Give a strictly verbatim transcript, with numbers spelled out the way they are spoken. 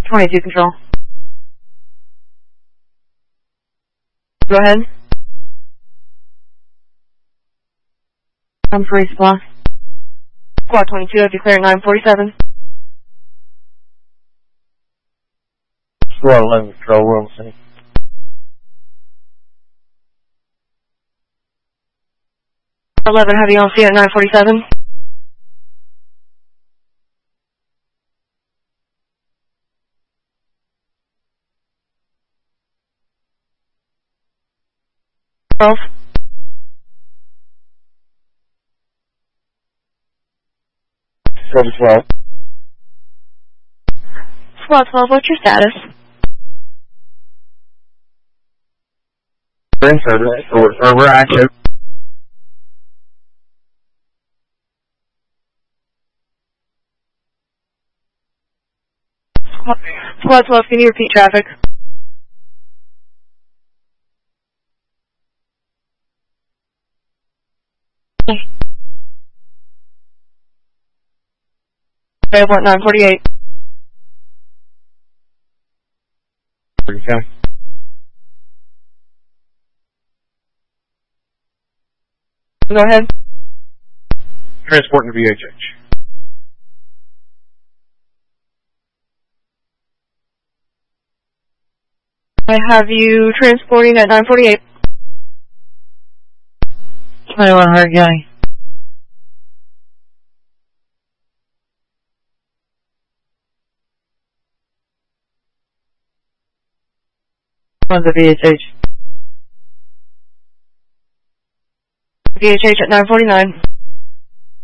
twenty-two control. Go ahead. I'm for response. Squad twenty-two, have you cleared nine forty-seven? Squad eleven control, we're on the scene. eleven, have you on scene at nine forty-seven? twelve. seven twelve. Squad twelve, what's your status? We're in service, or, or we're active. Squad, Squad twelve, can you repeat traffic? Available at nine forty-eight. Okay. Go ahead. Transporting to V H H. I have you transporting at nine forty-eight. twenty-one Hard County. On the V H H. V H H at nine forty-nine.